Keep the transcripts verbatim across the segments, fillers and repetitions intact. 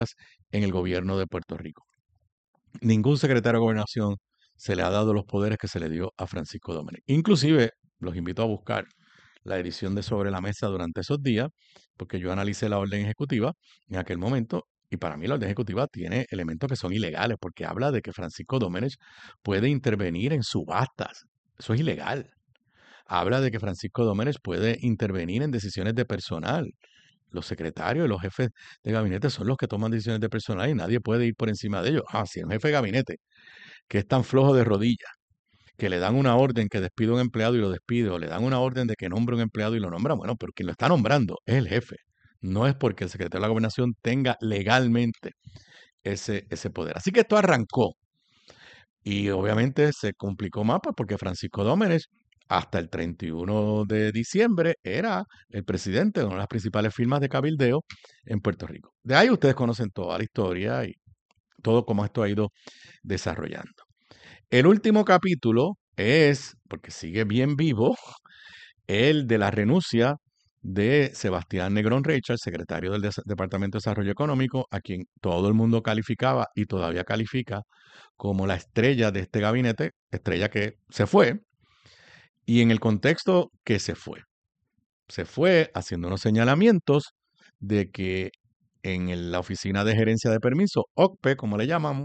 en el gobierno de Puerto Rico. Ningún secretario de Gobernación se le ha dado los poderes que se le dio a Francisco Domenech. Inclusive, los invito a buscar la edición de Sobre la Mesa durante esos días, porque yo analicé la orden ejecutiva en aquel momento, y para mí la orden ejecutiva tiene elementos que son ilegales, porque habla de que Francisco Domenech puede intervenir en subastas. Eso es ilegal. Habla de que Francisco Domenech puede intervenir en decisiones de personal. Los secretarios y los jefes de gabinete son los que toman decisiones de personal y nadie puede ir por encima de ellos. Ah, si el jefe de gabinete, que es tan flojo de rodillas, que le dan una orden que despide a un empleado y lo despide, o le dan una orden de que nombre a un empleado y lo nombra, bueno, pero quien lo está nombrando es el jefe. No es porque el secretario de la gobernación tenga legalmente ese, ese poder. Así que esto arrancó. Y obviamente se complicó más pues, porque Francisco Domenech hasta el treinta y uno de diciembre era el presidente de una de las principales firmas de cabildeo en Puerto Rico. De ahí ustedes conocen toda la historia y todo cómo esto ha ido desarrollando. El último capítulo es, porque sigue bien vivo, el de la renuncia de Sebastián Negrón Recha, el secretario del Des- Departamento de Desarrollo Económico, a quien todo el mundo calificaba y todavía califica como la estrella de este gabinete, estrella que se fue, y en el contexto que se fue. Se fue haciendo unos señalamientos de que en el- la oficina de gerencia de permiso, O C P E, como le llamamos,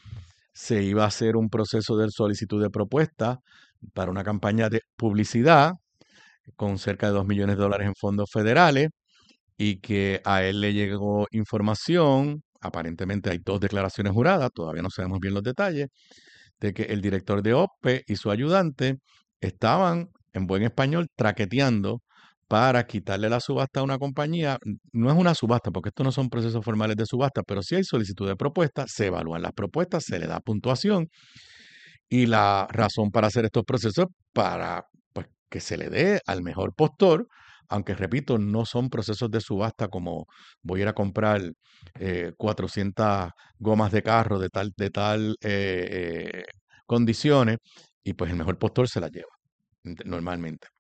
se iba a hacer un proceso de solicitud de propuesta para una campaña de publicidad con cerca de dos millones de dólares en fondos federales y que a él le llegó información, aparentemente hay dos declaraciones juradas, todavía no sabemos bien los detalles, de que el director de O P E y su ayudante estaban, en buen español, traqueteando para quitarle la subasta a una compañía. No es una subasta, porque estos no son procesos formales de subasta, pero sí hay solicitud de propuesta, se evalúan las propuestas, se le da puntuación y la razón para hacer estos procesos es para pues, que se le dé al mejor postor, aunque repito, no son procesos de subasta como voy a ir a comprar eh, cuatrocientas gomas de carro de tal, de tal eh, eh, condiciones y pues el mejor postor se la lleva ent- normalmente.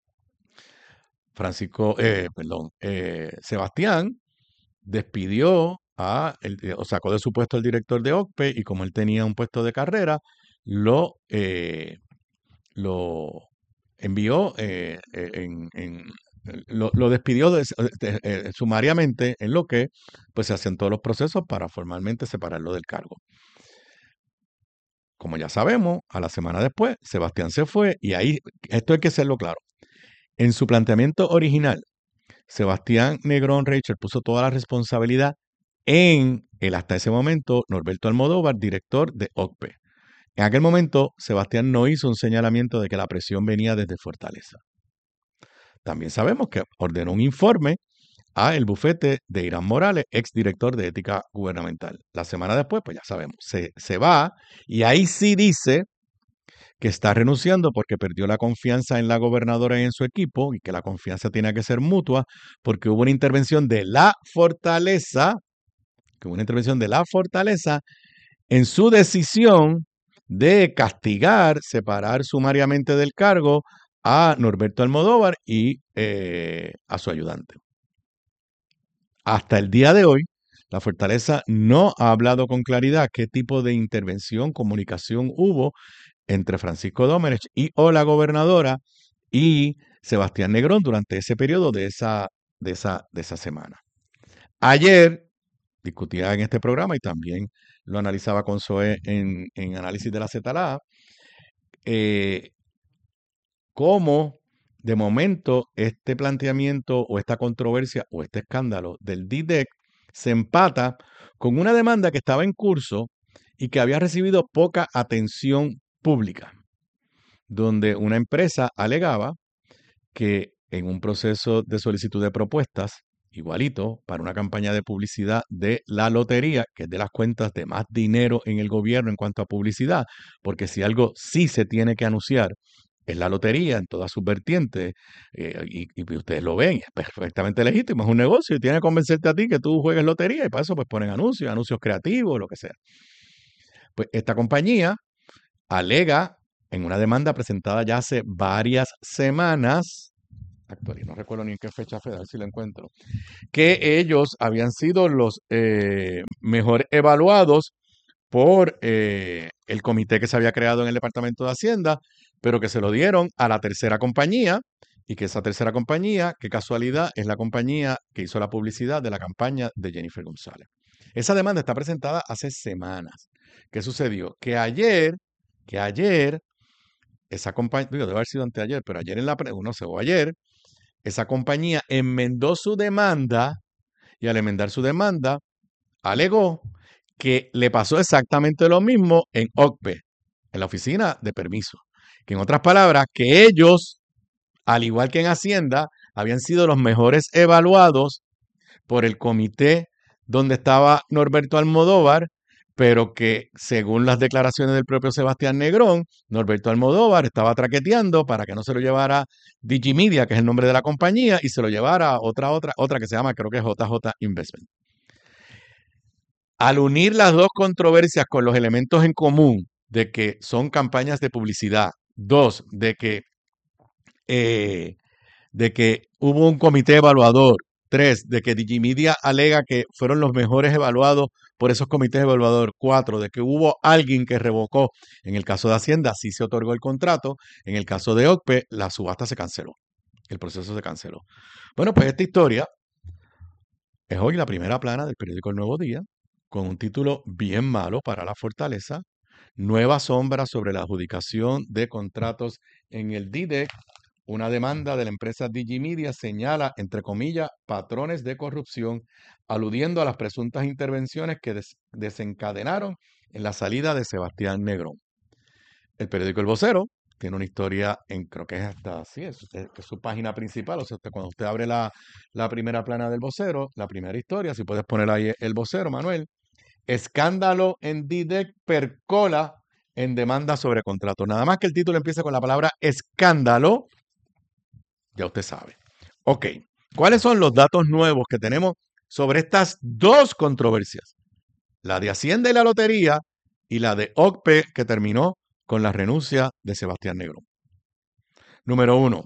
Francisco, eh, perdón, eh, Sebastián despidió a, el, o sacó de su puesto el director de O C P E y como él tenía un puesto de carrera, lo, eh, lo envió eh, eh, en, en- lo, lo despidió de- de- eh, sumariamente en lo que pues se hacían todos los procesos para formalmente separarlo del cargo. Como ya sabemos, a la semana después, Sebastián se fue y ahí, esto hay que hacerlo claro. En su planteamiento original, Sebastián Negrón Reicher puso toda la responsabilidad en el hasta ese momento Norberto Almodóvar, director de O C P E. En aquel momento, Sebastián no hizo un señalamiento de que la presión venía desde Fortaleza. También sabemos que ordenó un informe a el bufete de Irán Morales, exdirector de Ética Gubernamental. La semana después, pues ya sabemos, se, se va y ahí sí dice que está renunciando porque perdió la confianza en la gobernadora y en su equipo y que la confianza tiene que ser mutua porque hubo una intervención de la Fortaleza, que hubo una intervención de la Fortaleza en su decisión de castigar, separar sumariamente del cargo a Norberto Almodóvar y eh, a su ayudante. Hasta el día de hoy, la Fortaleza no ha hablado con claridad qué tipo de intervención, comunicación hubo entre Francisco Domenech y o la gobernadora y Sebastián Negrón durante ese periodo de esa, de esa, de esa semana. Ayer discutía en este programa y también lo analizaba con Zoe en, en análisis de la Z L A, eh, cómo de momento este planteamiento o esta controversia o este escándalo del D D E C se empata con una demanda que estaba en curso y que había recibido poca atención pública, donde una empresa alegaba que en un proceso de solicitud de propuestas, igualito, para una campaña de publicidad de la lotería, que es de las cuentas de más dinero en el gobierno en cuanto a publicidad, porque si algo sí se tiene que anunciar, es la lotería en todas sus vertientes, eh, y, y ustedes lo ven, es perfectamente legítimo, es un negocio y tiene que convencerte a ti que tú juegues lotería y para eso pues ponen anuncios, anuncios creativos, lo que sea. Pues esta compañía alega en una demanda presentada ya hace varias semanas actually, no recuerdo ni en qué fecha fue, a ver si lo encuentro, que ellos habían sido los eh, mejor evaluados por eh, el comité que se había creado en el Departamento de Hacienda, pero que se lo dieron a la tercera compañía y que esa tercera compañía, qué casualidad, es la compañía que hizo la publicidad de la campaña de Jennifer González. Esa demanda está presentada hace semanas. ¿Qué sucedió? Que ayer, que ayer, esa compañía, digo, debe haber sido anteayer, pero ayer en la, pre- no sé, o ayer, esa compañía enmendó su demanda y al enmendar su demanda, alegó que le pasó exactamente lo mismo en O C P E, en la oficina de permiso. Que en otras palabras, que ellos, al igual que en Hacienda, habían sido los mejores evaluados por el comité donde estaba Norberto Almodóvar, pero que según las declaraciones del propio Sebastián Negrón, Norberto Almodóvar estaba traqueteando para que no se lo llevara Digimedia, que es el nombre de la compañía, y se lo llevara otra, otra, otra que se llama, creo que es J J Investment. Al unir las dos controversias con los elementos en común de que son campañas de publicidad, dos, de que, eh, de que hubo un comité evaluador, tres, de que Digimedia alega que fueron los mejores evaluados por esos comités evaluadores, cuatro, de que hubo alguien que revocó, en el caso de Hacienda sí se otorgó el contrato, en el caso de O C P E la subasta se canceló, el proceso se canceló. Bueno, pues esta historia es hoy la primera plana del periódico El Nuevo Día, con un título bien malo para la Fortaleza, Nueva sombra sobre la adjudicación de contratos en el D I D E C. Una demanda de la empresa Digimedia señala, entre comillas, patrones de corrupción, aludiendo a las presuntas intervenciones que des desencadenaron en la salida de Sebastián Negrón. El periódico El Vocero tiene una historia en, creo que es hasta, sí, es, es, es su página principal, o sea, usted, cuando usted abre la, la primera plana del Vocero, la primera historia, si puedes poner ahí El Vocero, Manuel, escándalo en D I D E C percola en demanda sobre contratos. Nada más que el título empieza con la palabra escándalo, ya usted sabe. Ok, ¿cuáles son los datos nuevos que tenemos sobre estas dos controversias? La de Hacienda y la Lotería y la de O C P E que terminó con la renuncia de Sebastián Negrón. Número uno,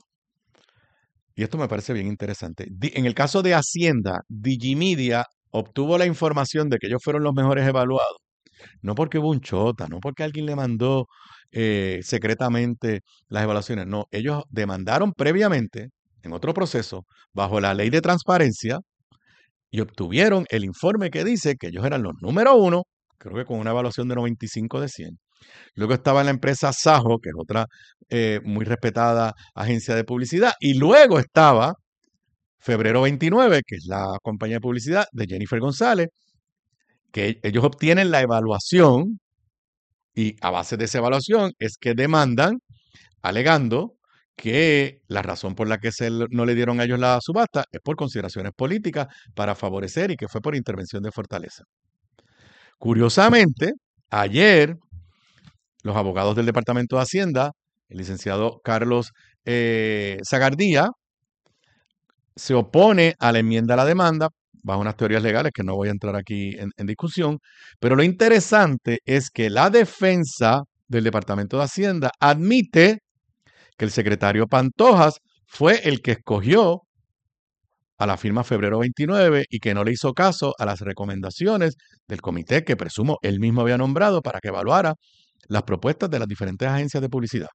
y esto me parece bien interesante, en el caso de Hacienda, Digimedia obtuvo la información de que ellos fueron los mejores evaluados, no porque hubo un chota, no porque alguien le mandó eh, secretamente las evaluaciones, no, ellos demandaron previamente, en otro proceso, bajo la ley de transparencia, y obtuvieron el informe que dice que ellos eran los número uno, creo que con una evaluación de noventa y cinco de cien. Luego estaba la empresa Sajo, que es otra eh, muy respetada agencia de publicidad. Y luego estaba Febrero veintinueve, que es la compañía de publicidad de Jennifer González, que ellos obtienen la evaluación y a base de esa evaluación es que demandan alegando que la razón por la que se no le dieron a ellos la subasta es por consideraciones políticas para favorecer y que fue por intervención de Fortaleza. Curiosamente, ayer los abogados del Departamento de Hacienda, el licenciado Carlos eh, Zagardía, se opone a la enmienda a la demanda bajo unas teorías legales que no voy a entrar aquí en, en discusión, pero lo interesante es que la defensa del Departamento de Hacienda admite que el secretario Pantojas fue el que escogió a la firma Febrero veintinueve y que no le hizo caso a las recomendaciones del comité que presumo él mismo había nombrado para que evaluara las propuestas de las diferentes agencias de publicidad.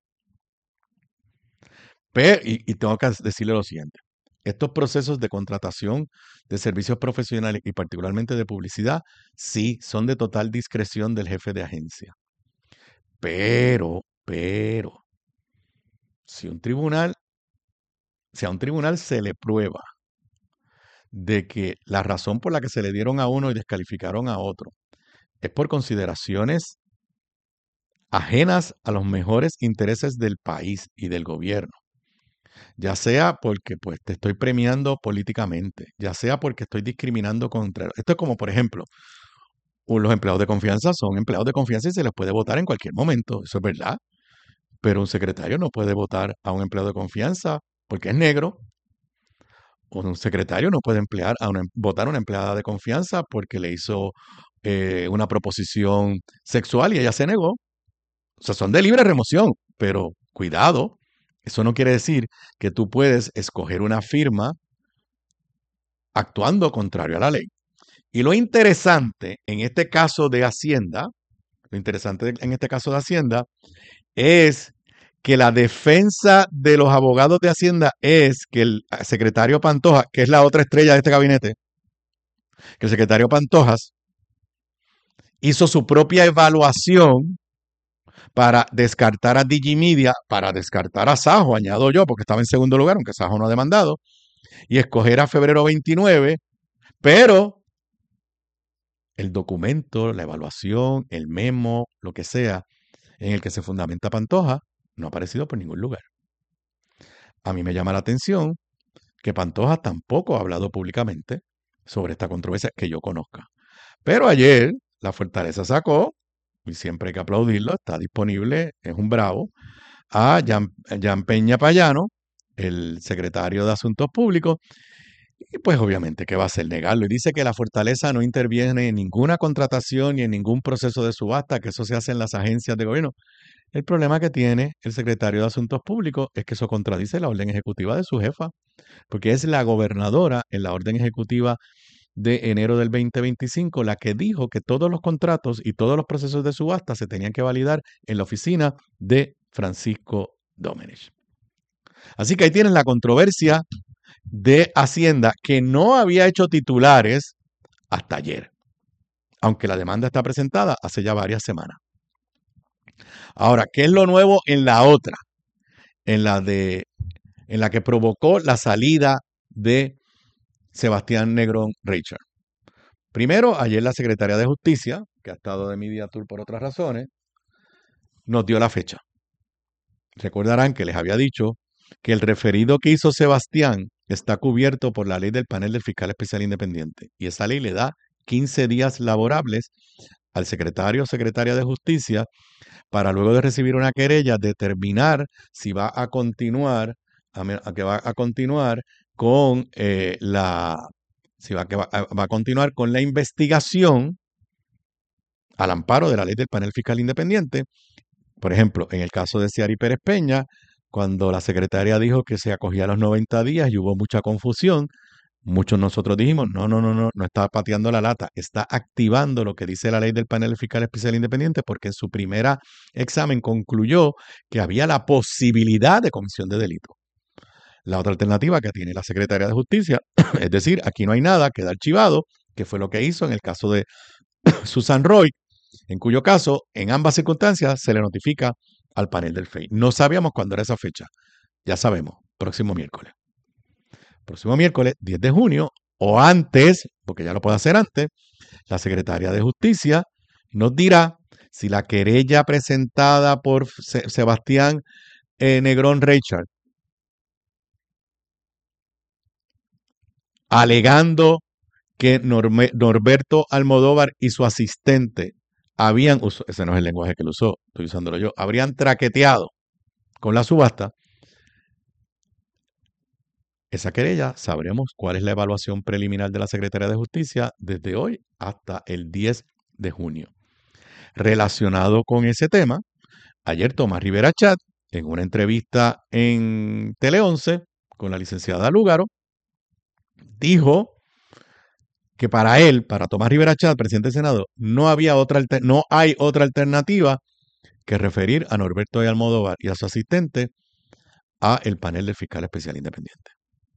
Pero, y, y tengo que decirle lo siguiente, estos procesos de contratación de servicios profesionales y particularmente de publicidad, sí, son de total discreción del jefe de agencia. Pero, pero, si un tribunal, si a un tribunal se le prueba de que la razón por la que se le dieron a uno y descalificaron a otro es por consideraciones ajenas a los mejores intereses del país y del gobierno, ya sea porque pues te estoy premiando políticamente, ya sea porque estoy discriminando contra... Esto es como, por ejemplo, los empleados de confianza son empleados de confianza y se les puede votar en cualquier momento, eso es verdad, pero un secretario no puede votar a un empleado de confianza porque es negro, o un secretario no puede emplear a una, votar a una empleada de confianza porque le hizo eh, una proposición sexual y ella se negó. O sea, son de libre remoción, pero cuidado, Eso no quiere decir que tú puedes escoger una firma actuando contrario a la ley. Y lo interesante en este caso de Hacienda, lo interesante en este caso de Hacienda es que la defensa de los abogados de Hacienda es que el secretario Pantoja, que es la otra estrella de este gabinete, que el secretario Pantojas hizo su propia evaluación para descartar a Digimedia, para descartar a Sajo, añado yo, porque estaba en segundo lugar, aunque Sajo no ha demandado, y escoger a febrero veintinueve, pero el documento, la evaluación, el memo, lo que sea, en el que se fundamenta Pantoja, no ha aparecido por ningún lugar. A mí me llama la atención que Pantoja tampoco ha hablado públicamente sobre esta controversia que yo conozca. Pero ayer la Fortaleza sacó, y siempre hay que aplaudirlo, está disponible, es un bravo, a Jan, Jan Peña Payano, el secretario de Asuntos Públicos, y pues obviamente, ¿qué va a hacer? Negarlo. Y dice que la Fortaleza no interviene en ninguna contratación ni en ningún proceso de subasta, que eso se hace en las agencias de gobierno. El problema que tiene el secretario de Asuntos Públicos es que eso contradice la orden ejecutiva de su jefa, porque es la gobernadora en la orden ejecutiva de enero del veinte veinticinco la que dijo que todos los contratos y todos los procesos de subasta se tenían que validar en la oficina de Francisco Domenech. Así que ahí tienen la controversia de Hacienda que no había hecho titulares hasta ayer, aunque la demanda está presentada hace ya varias semanas. Ahora, ¿qué es lo nuevo en la otra? En la de en la que provocó la salida de Sebastián Negrón Richard. Primero, ayer la Secretaría de Justicia, que ha estado de media tour por otras razones, nos dio la fecha. Recordarán que les había dicho que el referido que hizo Sebastián está cubierto por la ley del panel del fiscal especial independiente y esa ley le da quince días laborables al secretario o secretaria de Justicia para luego de recibir una querella determinar si va a continuar a, a que va a continuar con eh, la si va, que va, va a continuar con la investigación al amparo de la ley del panel fiscal independiente. Por ejemplo, en el caso de Ciari Pérez Peña, cuando la secretaria dijo que se acogía a los noventa días y hubo mucha confusión, muchos nosotros dijimos, no, no, no, no, no está pateando la lata, está activando lo que dice la ley del panel fiscal especial independiente porque en su primer examen concluyó que había la posibilidad de comisión de delito. La otra alternativa que tiene la Secretaría de Justicia, es decir, aquí no hay nada, queda archivado, que fue lo que hizo en el caso de Susan Roy, en cuyo caso, en ambas circunstancias, se le notifica al panel del F E I. No sabíamos cuándo era esa fecha. Ya sabemos, próximo miércoles. Próximo miércoles, diez de junio, o antes, porque ya lo puede hacer antes, la Secretaría de Justicia nos dirá si la querella presentada por Sebastián eh, Negrón Richard, alegando que Norme, Norberto Almodóvar y su asistente habían, ese no es el lenguaje que él usó, estoy usándolo yo, habrían traqueteado con la subasta, esa querella sabremos cuál es la evaluación preliminar de la Secretaría de Justicia desde hoy hasta el diez de junio. Relacionado con ese tema, ayer Tomás Rivera Chat, en una entrevista en Tele once con la licenciada Lúgaro, dijo que para él, para Tomás Rivera Chat, presidente del Senado, no había otra, no hay otra alternativa que referir a Norberto de Almodóvar y a su asistente a el panel del fiscal especial independiente.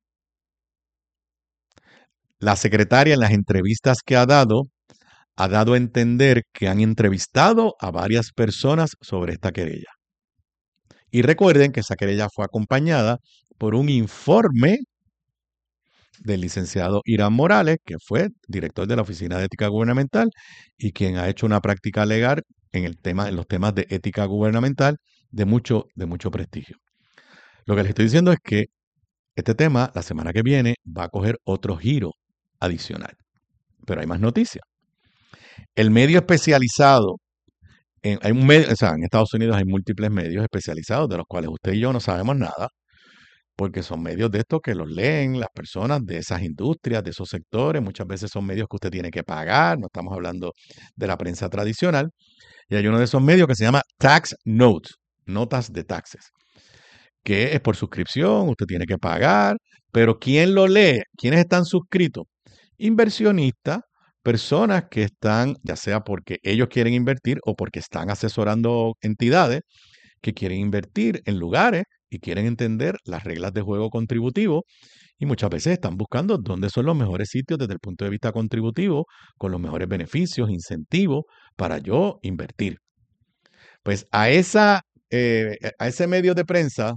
La secretaria en las entrevistas que ha dado, ha dado a entender que han entrevistado a varias personas sobre esta querella. Y recuerden que esa querella fue acompañada por un informe del licenciado Irán Morales, que fue director de la Oficina de Ética Gubernamental y quien ha hecho una práctica legal en, el tema, en los temas de ética gubernamental de mucho, de mucho prestigio. Lo que les estoy diciendo es que este tema, la semana que viene, va a coger otro giro adicional. Pero hay más noticias. El medio especializado, en, hay un medio, o sea, en Estados Unidos hay múltiples medios especializados, de los cuales usted y yo no sabemos nada, porque son medios de estos que los leen las personas de esas industrias, de esos sectores. Muchas veces son medios que usted tiene que pagar, no estamos hablando de la prensa tradicional. Y hay uno de esos medios que se llama Tax Notes, notas de taxes. que es por suscripción, usted tiene que pagar, pero ¿quién lo lee? ¿Quiénes están suscritos? Inversionistas, personas que están, ya sea porque ellos quieren invertir o porque están asesorando entidades que quieren invertir en lugares y quieren entender las reglas de juego contributivo y muchas veces están buscando dónde son los mejores sitios desde el punto de vista contributivo, con los mejores beneficios, incentivos para yo invertir. Pues a, esa, eh, a ese medio de prensa,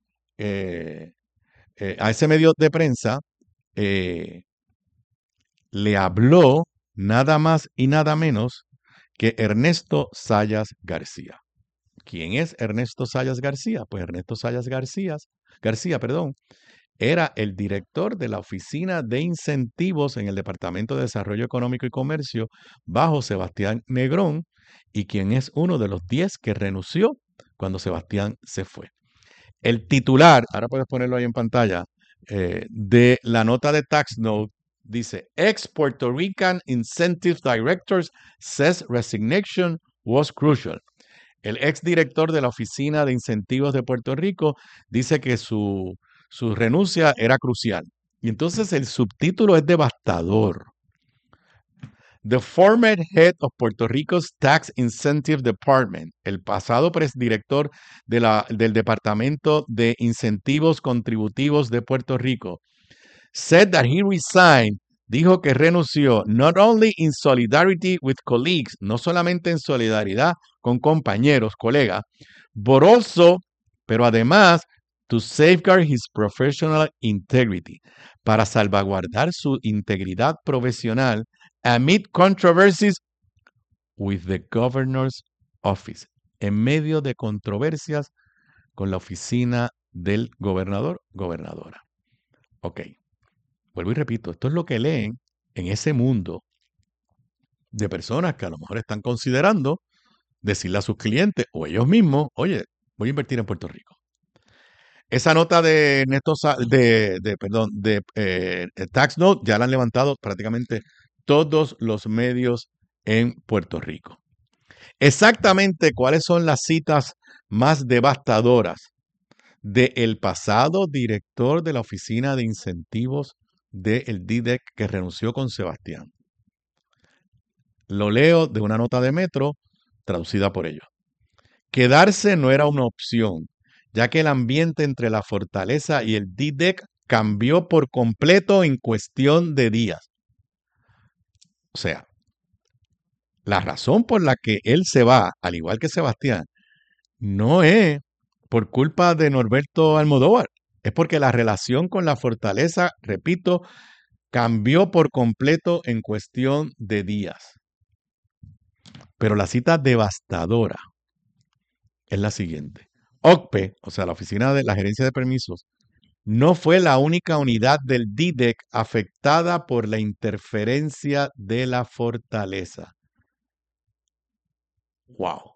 eh, eh, a ese medio de prensa eh, le habló nada más y nada menos que Ernesto Zayas García. ¿Quién es Ernesto Zayas García? Pues Ernesto Zayas García, García, perdón, era el director de la Oficina de Incentivos en el Departamento de Desarrollo Económico y Comercio bajo Sebastián Negrón y quien es uno de los diez que renunció cuando Sebastián se fue. El titular, ahora puedes ponerlo ahí en pantalla, eh, de la nota de Tax Note dice, ex Puerto Rican Incentive Directors says resignation was crucial. El ex director de la Oficina de Incentivos de Puerto Rico dice que su, su renuncia era crucial. Y entonces el subtítulo es devastador. The former head of Puerto Rico's Tax Incentive Department, el pasado director de la, del Departamento de Incentivos Contributivos de Puerto Rico, said that he resigned, dijo que renunció, not only in solidarity with colleagues, no solamente en solidaridad con compañeros, colegas, but also, pero además, to safeguard his professional integrity, para salvaguardar su integridad profesional amid controversies with the governor's office, en medio de controversias con la oficina del gobernador, gobernadora. Ok, vuelvo y repito, esto es lo que leen en ese mundo de personas que a lo mejor están considerando decirle a sus clientes o ellos mismos, oye, voy a invertir en Puerto Rico. Esa nota de Neto, de, de, perdón, de eh, Tax Note ya la han levantado prácticamente todos los medios en Puerto Rico. Exactamente cuáles son las citas más devastadoras del pasado director de la Oficina de Incentivos del D I D E C que renunció con Sebastián. Lo leo de una nota de Metro traducida por ellos. Quedarse no era una opción, ya que el ambiente entre la Fortaleza y el D I D E C cambió por completo en cuestión de días. O sea, la razón por la que él se va, al igual que Sebastián, no es por culpa de Norberto Almodóvar, es porque la relación con la Fortaleza, repito, cambió por completo en cuestión de días. Pero la cita devastadora es la siguiente. O C P E, o sea, la Oficina de la Gerencia de Permisos, no fue la única unidad del D I D E C afectada por la interferencia de la Fortaleza. ¡Wow!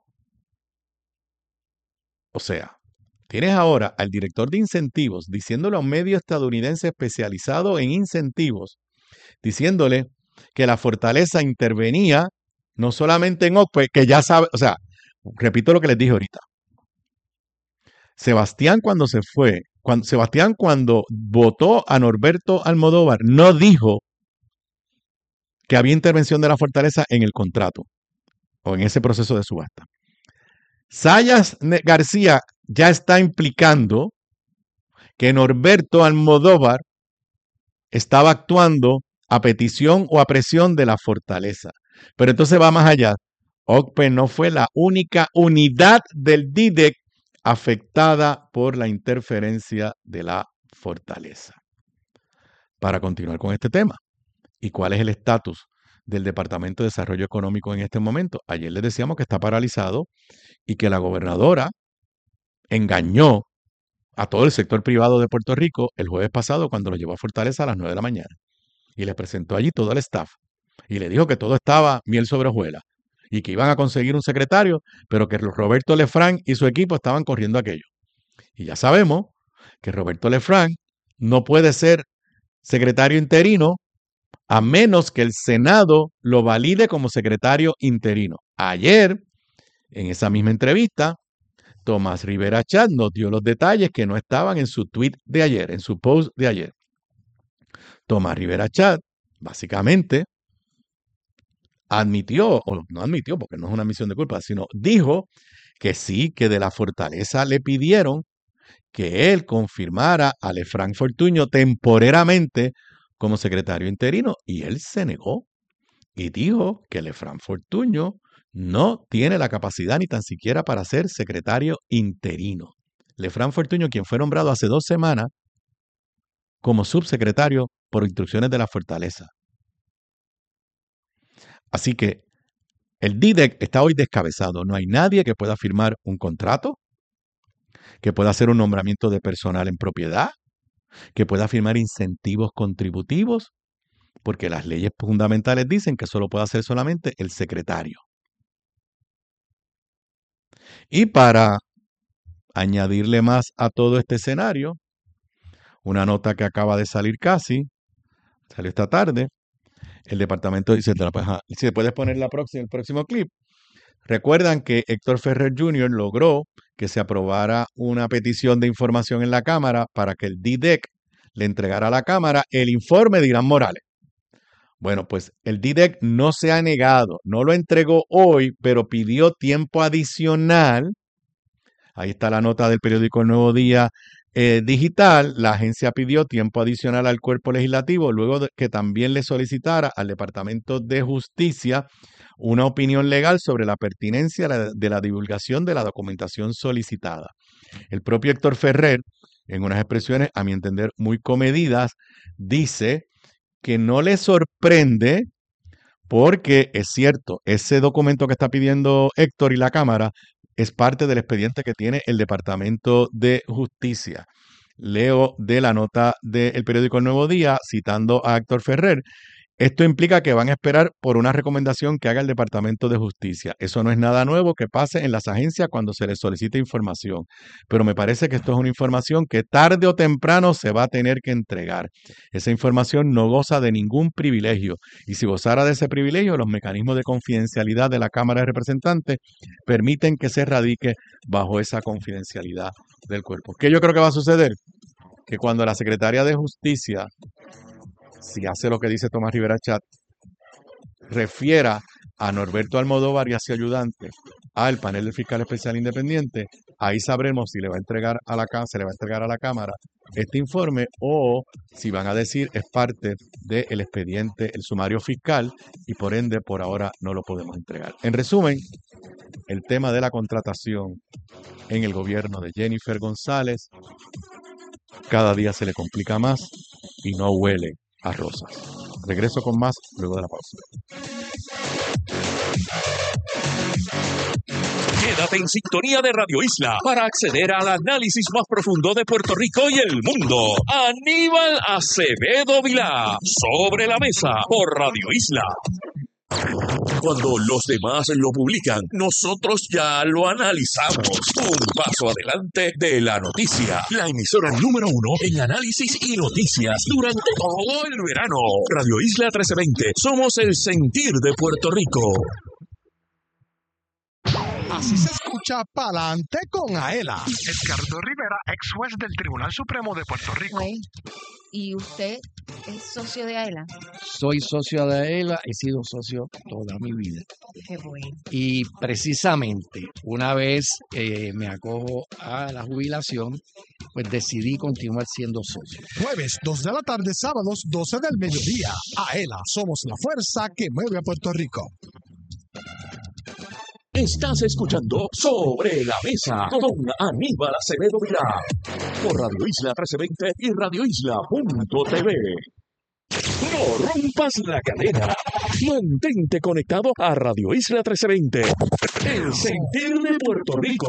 O sea, tienes ahora al director de incentivos diciéndole a un medio estadounidense especializado en incentivos, diciéndole que la Fortaleza intervenía no solamente en O C P E, que ya sabe, o sea, repito lo que les dije ahorita. Sebastián cuando se fue, cuando, Sebastián cuando votó a Norberto Almodóvar, no dijo que había intervención de la Fortaleza en el contrato o en ese proceso de subasta. Zayas García ya está implicando que Norberto Almodóvar estaba actuando a petición o a presión de la Fortaleza. Pero entonces va más allá. O C P E no fue la única unidad del D I D E C afectada por la interferencia de la Fortaleza. Para continuar con este tema, ¿y cuál es el estatus del Departamento de Desarrollo Económico en este momento? Ayer les decíamos que está paralizado y que la gobernadora engañó a todo el sector privado de Puerto Rico el jueves pasado cuando lo llevó a Fortaleza a las nueve de la mañana y le presentó allí todo el staff y le dijo que todo estaba miel sobre hojuelas y que iban a conseguir un secretario, pero que Roberto Lefranc y su equipo estaban corriendo aquello. Y ya sabemos que Roberto Lefranc no puede ser secretario interino a menos que el Senado lo valide como secretario interino. Ayer, en esa misma entrevista, Tomás Rivera Chat nos dio los detalles que no estaban en su tweet de ayer, en su post de ayer. Tomás Rivera Chat, básicamente, admitió, o no admitió porque no es una admisión de culpa, sino dijo que sí, que de la Fortaleza le pidieron que él confirmara a Lefranc Fortuño temporeramente como secretario interino y él se negó y dijo que Lefranc Fortuño no tiene la capacidad ni tan siquiera para ser secretario interino. Lefranc Fortuño, quien fue nombrado hace dos semanas como subsecretario por instrucciones de la Fortaleza. Así que el D I D E C está hoy descabezado. No hay nadie que pueda firmar un contrato, que pueda hacer un nombramiento de personal en propiedad, que pueda firmar incentivos contributivos, porque las leyes fundamentales dicen que solo puede hacer solamente el secretario. Y para añadirle más a todo este escenario, una nota que acaba de salir casi, salió esta tarde, el departamento dice, si puedes poner la próxima, el próximo clip, recuerdan que Héctor Ferrer junior logró que se aprobara una petición de información en la Cámara para que el D I D E C le entregara a la Cámara el informe de Irán Morales. Bueno, pues el D I D E C no se ha negado, no lo entregó hoy, pero pidió tiempo adicional. Ahí está la nota del periódico El Nuevo Día eh, Digital. La agencia pidió tiempo adicional al cuerpo legislativo luego de que también le solicitara al Departamento de Justicia una opinión legal sobre la pertinencia de la divulgación de la documentación solicitada. El propio Héctor Ferrer, en unas expresiones, a mi entender, muy comedidas, dice que no le sorprende porque es cierto, ese documento que está pidiendo Héctor y la Cámara es parte del expediente que tiene el Departamento de Justicia. Leo de la nota del periódico El Nuevo Día, citando a Héctor Ferrer. Esto implica que van a esperar por una recomendación que haga el Departamento de Justicia. Eso no es nada nuevo que pase en las agencias cuando se les solicita información. Pero me parece que esto es una información que tarde o temprano se va a tener que entregar. Esa información no goza de ningún privilegio. Y si gozara de ese privilegio, los mecanismos de confidencialidad de la Cámara de Representantes permiten que se radique bajo esa confidencialidad del cuerpo. ¿Qué yo creo que va a suceder? Que cuando la Secretaría de Justicia, si hace lo que dice Tomás Rivera Chat, refiera a Norberto Almodóvar y a su ayudante al panel del fiscal especial independiente, ahí sabremos si le va a entregar a la se le va a entregar a la Cámara este informe o si van a decir es parte del expediente, el sumario fiscal y por ende por ahora no lo podemos entregar. En resumen, el tema de la contratación en el gobierno de Jennifer González cada día se le complica más y no huele a rosas. Regreso con más luego de la pausa. Quédate en sintonía de Radio Isla para acceder al análisis más profundo de Puerto Rico y el mundo. Aníbal Acevedo Vilá, Sobre la Mesa, por Radio Isla. Cuando los demás lo publican, nosotros ya lo analizamos. Un paso adelante de la noticia. La emisora número uno en análisis y noticias durante todo el verano. Radio Isla trece veinte. Somos el sentir de Puerto Rico. Así se escucha Pa'lante con Aela. Edgardo Rivera, ex juez del Tribunal Supremo de Puerto Rico. Güey, ¿y usted es socio de AELA? Soy socio de AELA, he sido socio toda mi vida. Qué bueno. Y precisamente, una vez eh, me acojo a la jubilación, pues decidí continuar siendo socio. Jueves, dos de la tarde, sábados, doce del mediodía. AELA, somos la fuerza que mueve a Puerto Rico. Estás escuchando Sobre la Mesa con Aníbal Acevedo Vilá por Radio Isla trece veinte y radio isla punto t v. No rompas la cadena. Mantente conectado a Radio Isla trece veinte. El sentir de Puerto Rico.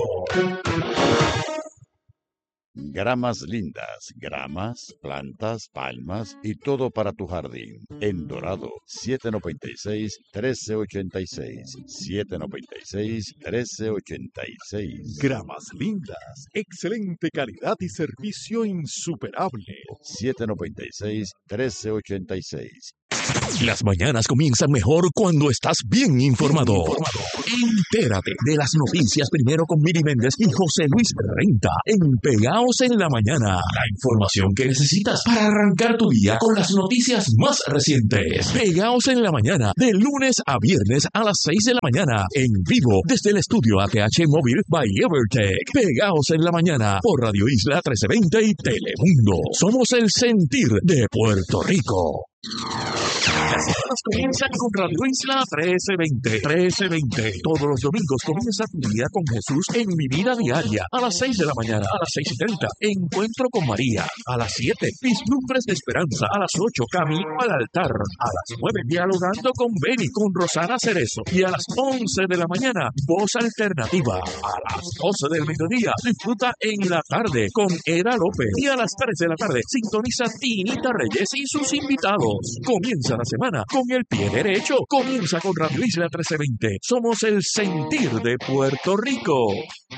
Gramas lindas, gramas, plantas, palmas y todo para tu jardín. En Dorado, siete noventa y seis, trece ochenta y seis. siete noventa y seis, trece ochenta y seis. Gramas lindas, excelente calidad y servicio insuperable. siete noventa y seis, trece ochenta y seis. Las mañanas comienzan mejor cuando estás bien informado. Entérate de las noticias primero con Miri Méndez y José Luis Renta en Pegaos en la Mañana. La información que necesitas para arrancar tu día con las noticias más recientes. Pegaos en la Mañana, de lunes a viernes a las seis de la mañana, en vivo desde el estudio A T H Móvil by Evertech. Pegaos en la Mañana por Radio Isla trece veinte y Telemundo. Somos el sentir de Puerto Rico. Las semanas comienzan con Radio Isla trece veinte. trece veinte. Todos los domingos comienza tu día con Jesús en Mi Vida Diaria. A las seis de la mañana, a las seis y treinta, Encuentro con María. A las siete, Vislumbres de Esperanza. A las ocho, Camino al Altar. A las nueve, Dialogando con Beni, con Rosana Cerezo. Y a las once de la mañana, Voz Alternativa. A las doce del mediodía, disfruta En la Tarde con Eda López. Y a las tres de la tarde, sintoniza Tinita Reyes y sus invitados. Comienza la semana con el pie derecho. Comienza con Radio Isla trece veinte. Somos el sentir de Puerto Rico.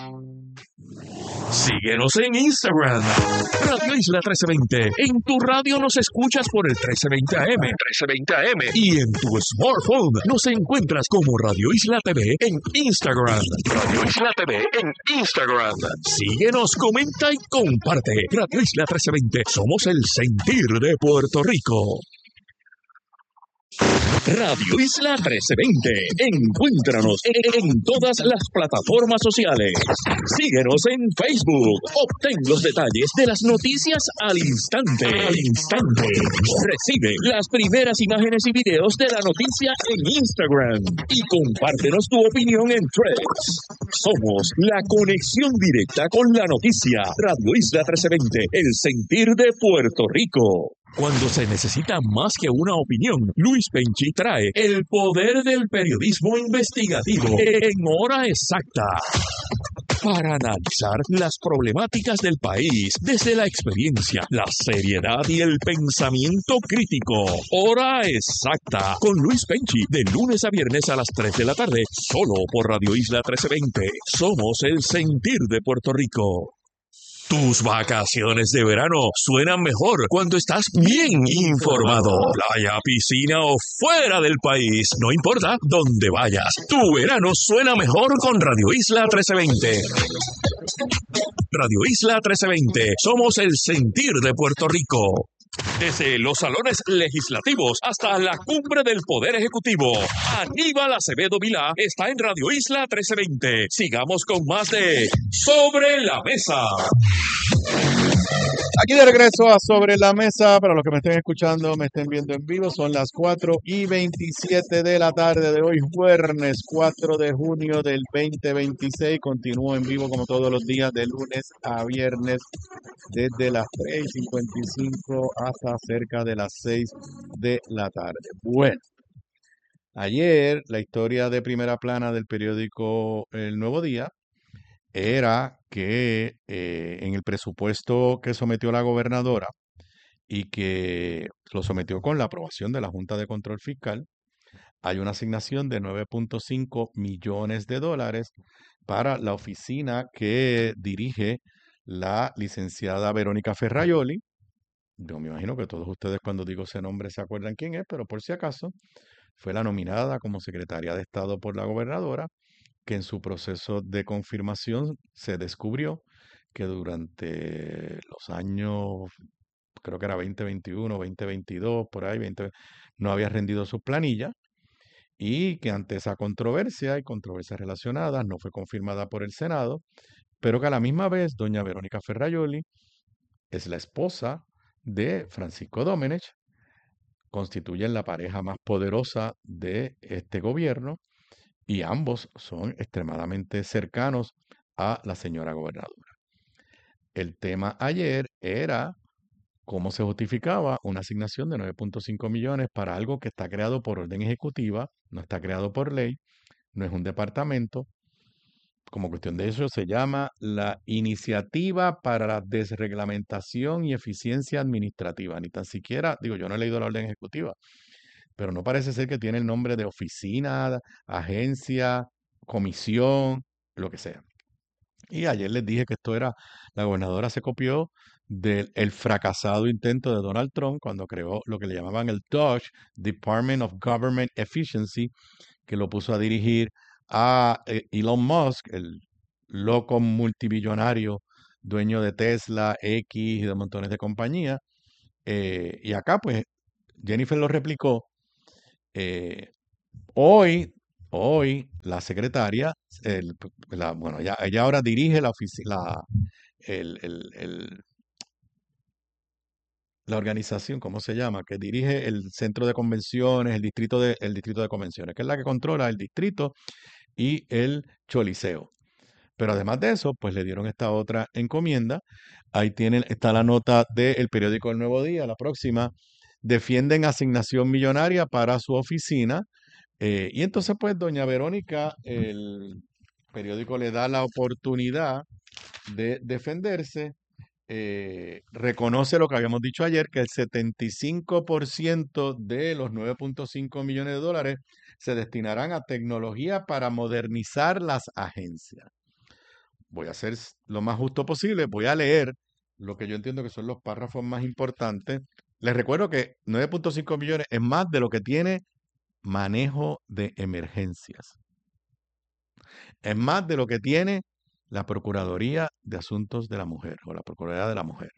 Síguenos en Instagram, Radio Isla trece veinte. En tu radio nos escuchas por el trece veinte A M, trece veinte A M. Y en tu smartphone nos encuentras como Radio Isla T V en Instagram. Radio Isla T V en Instagram. Síguenos, comenta y comparte. Radio Isla trece veinte. Somos el sentir de Puerto Rico. Radio Isla trece veinte. Encuéntranos en, en todas las plataformas sociales. Síguenos en Facebook. Obtén los detalles de las noticias al instante. Al instante. Recibe las primeras imágenes y videos de la noticia en Instagram. Y compártenos tu opinión en Threads. Somos la conexión directa con la noticia. Radio Isla trece veinte. El sentir de Puerto Rico. Cuando se necesita más que una opinión, Luis Penchi trae el poder del periodismo investigativo en hora exacta para analizar las problemáticas del país desde la experiencia, la seriedad y el pensamiento crítico. Hora exacta con Luis Penchi, de lunes a viernes a las tres de la tarde, solo por Radio Isla trece veinte. Somos el sentir de Puerto Rico. Tus vacaciones de verano suenan mejor cuando estás bien informado. Playa, piscina o fuera del país, no importa dónde vayas. Tu verano suena mejor con Radio Isla trece veinte. Radio Isla trece veinte. Somos el sentir de Puerto Rico. Desde los salones legislativos hasta la cumbre del Poder Ejecutivo, Aníbal Acevedo Vilá está en Radio Isla trece veinte. Sigamos con más de Sobre la Mesa. Aquí de regreso a Sobre la Mesa, para los que me estén escuchando, me estén viendo en vivo, son las cuatro y veintisiete de la tarde de hoy, jueves cuatro de junio del veinte veintiséis. Continúo en vivo como todos los días, de lunes a viernes, desde las tres y cincuenta y cinco hasta cerca de las seis de la tarde. Bueno, ayer la historia de primera plana del periódico El Nuevo Día era que eh, en el presupuesto que sometió la gobernadora y que lo sometió con la aprobación de la Junta de Control Fiscal, hay una asignación de nueve punto cinco millones de dólares para la oficina que dirige la licenciada Verónica Ferraioli. Yo me imagino que todos ustedes, cuando digo ese nombre, se acuerdan quién es, pero por si acaso, fue la nominada como secretaria de Estado por la gobernadora, que en su proceso de confirmación se descubrió que durante los años, creo que era veinte veintiuno, veinte veintidós, por ahí, veinte, no había rendido sus planillas, y que ante esa controversia y controversias relacionadas no fue confirmada por el Senado, pero que a la misma vez doña Verónica Ferraioli es la esposa de Francisco Domenech, constituyen la pareja más poderosa de este gobierno, y ambos son extremadamente cercanos a la señora gobernadora. El tema ayer era cómo se justificaba una asignación de nueve punto cinco millones para algo que está creado por orden ejecutiva, no está creado por ley, no es un departamento. Como cuestión de eso se llama la Iniciativa para la Desreglamentación y Eficiencia Administrativa. Ni tan siquiera, digo, yo no he leído la orden ejecutiva, pero no parece ser que tiene el nombre de oficina, agencia, comisión, lo que sea. Y ayer les dije que esto era, la gobernadora se copió del el fracasado intento de Donald Trump cuando creó lo que le llamaban el D O G E, Department of Government Efficiency, que lo puso a dirigir a eh, Elon Musk, el loco multimillonario dueño de Tesla, X y de montones de compañías. Eh, y acá, pues, Jennifer lo replicó. Eh, hoy, hoy, la secretaria, el- la- bueno, ella, ella ahora dirige la oficina, el, el- el- la organización, ¿cómo se llama? Que dirige el centro de convenciones, el distrito de, el distrito de convenciones, que es la que controla el distrito y el Choliseo. Pero además de eso, pues le dieron esta otra encomienda. Ahí tienen, está la nota del periódico El Nuevo Día, la próxima. Defienden asignación millonaria para su oficina. Eh, y entonces, pues, doña Verónica, el periódico le da la oportunidad de defenderse. Eh, reconoce lo que habíamos dicho ayer, que el setenta y cinco por ciento de los nueve punto cinco millones de dólares se destinarán a tecnología para modernizar las agencias. Voy a hacer s- lo más justo posible, voy a leer lo que yo entiendo que son los párrafos más importantes. Les recuerdo que nueve punto cinco millones es más de lo que tiene manejo de emergencias. Es más de lo que tiene la Procuraduría de Asuntos de la Mujer o la Procuraduría de la Mujer.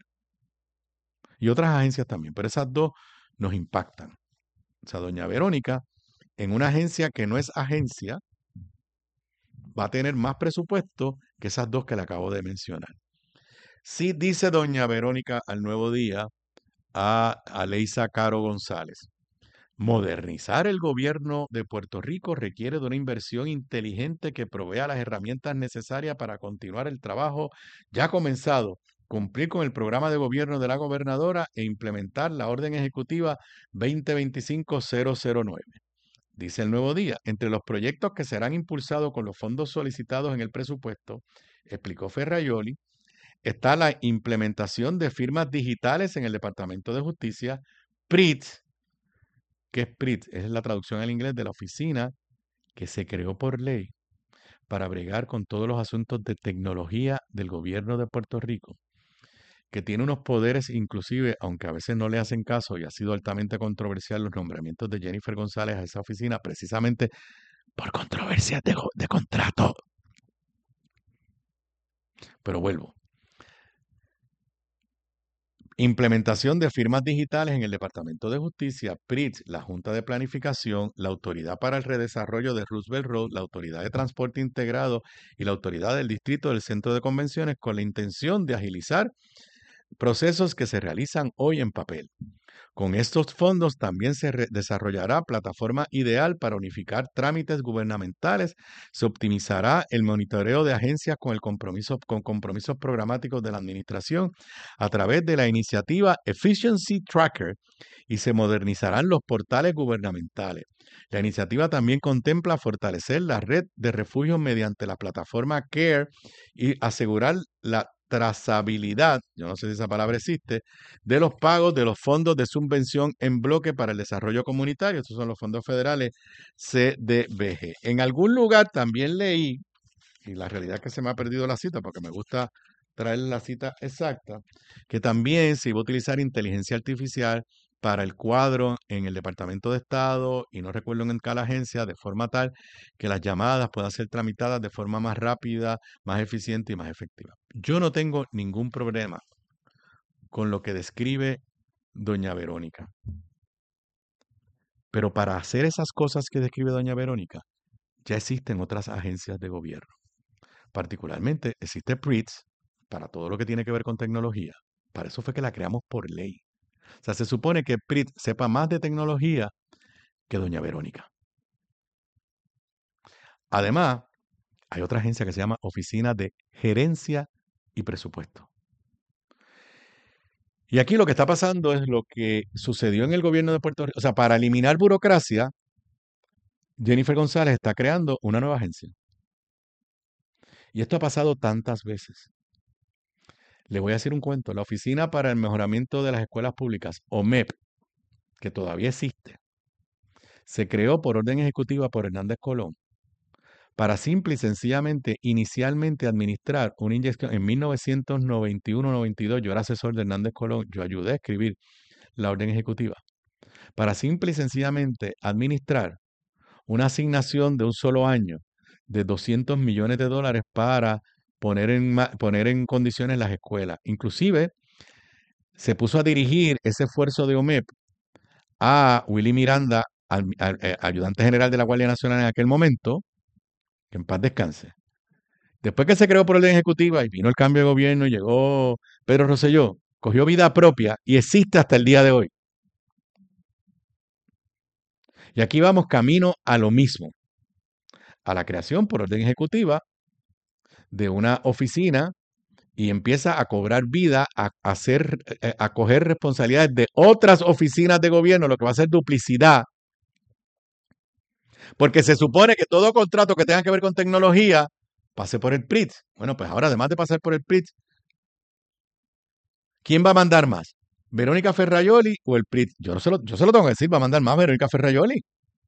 Y otras agencias también, pero esas dos nos impactan. O sea, doña Verónica, en una agencia que no es agencia, va a tener más presupuesto que esas dos que le acabo de mencionar. Sí dice doña Verónica al Nuevo Día a Aleisa Caro González. Modernizar el gobierno de Puerto Rico requiere de una inversión inteligente que provea las herramientas necesarias para continuar el trabajo ya comenzado, cumplir con el programa de gobierno de la gobernadora e implementar la orden ejecutiva veinte veinticinco cero cero nueve. Dice el Nuevo Día, entre los proyectos que serán impulsados con los fondos solicitados en el presupuesto, explicó Ferraioli, está la implementación de firmas digitales en el Departamento de Justicia, P R I T, que es P R I T, es la traducción al inglés de la oficina que se creó por ley para bregar con todos los asuntos de tecnología del gobierno de Puerto Rico, que tiene unos poderes inclusive, aunque a veces no le hacen caso y ha sido altamente controversial los nombramientos de Jennifer González a esa oficina precisamente por controversias de, de contrato. Pero vuelvo. Implementación de firmas digitales en el Departamento de Justicia, P R I T, la Junta de Planificación, la Autoridad para el Redesarrollo de Roosevelt Road, la Autoridad de Transporte Integrado y la Autoridad del Distrito del Centro de Convenciones con la intención de agilizar procesos que se realizan hoy en papel. Con estos fondos también se desarrollará plataforma ideal para unificar trámites gubernamentales, se optimizará el monitoreo de agencias con, el compromiso, con compromisos programáticos de la administración a través de la iniciativa Efficiency Tracker y se modernizarán los portales gubernamentales. La iniciativa también contempla fortalecer la red de refugios mediante la plataforma CARE y asegurar la trazabilidad, yo no sé si esa palabra existe, de los pagos de los fondos de subvención en bloque para el desarrollo comunitario. Estos son los fondos federales C D B G. En algún lugar también leí, y la realidad es que se me ha perdido la cita porque me gusta traer la cita exacta, que también se iba a utilizar inteligencia artificial para el cuadro en el Departamento de Estado y no recuerdo en cada agencia, de forma tal que las llamadas puedan ser tramitadas de forma más rápida, más eficiente y más efectiva. Yo no tengo ningún problema con lo que describe doña Verónica. Pero para hacer esas cosas que describe doña Verónica, ya existen otras agencias de gobierno. Particularmente existe P R I T S para todo lo que tiene que ver con tecnología. Para eso fue que la creamos por ley. O sea, se supone que P R I T sepa más de tecnología que doña Verónica. Además, hay otra agencia que se llama Oficina de Gerencia y Presupuesto. Y aquí lo que está pasando es lo que sucedió en el gobierno de Puerto Rico. O sea, para eliminar burocracia, Jennifer González está creando una nueva agencia. Y esto ha pasado tantas veces. Le voy a decir un cuento. La Oficina para el Mejoramiento de las Escuelas Públicas, O M E P, que todavía existe, se creó por orden ejecutiva por Hernández Colón para simple y sencillamente inicialmente administrar una inyección. En mil novecientos noventa y uno noventa y dos, yo era asesor de Hernández Colón, yo ayudé a escribir la orden ejecutiva, para simple y sencillamente administrar una asignación de un solo año de doscientos millones de dólares para poner en, poner en condiciones las escuelas. Inclusive se puso a dirigir ese esfuerzo de O M E P a Willy Miranda, al, al, al ayudante general de la Guardia Nacional en aquel momento, que en paz descanse. Después que se creó por orden ejecutiva y vino el cambio de gobierno y llegó Pedro Rosselló, cogió vida propia y existe hasta el día de hoy. Y aquí vamos camino a lo mismo, a la creación por orden ejecutiva de una oficina y empieza a cobrar vida, a, a, hacer, a coger responsabilidades de otras oficinas de gobierno, lo que va a ser duplicidad. Porque se supone que todo contrato que tenga que ver con tecnología pase por el P R I T. Bueno, pues ahora además de pasar por el P R I T, ¿quién va a mandar más? ¿Verónica Ferraioli o el P R I T? Yo, no se lo, yo se lo tengo que decir, va a mandar más Verónica Ferraioli.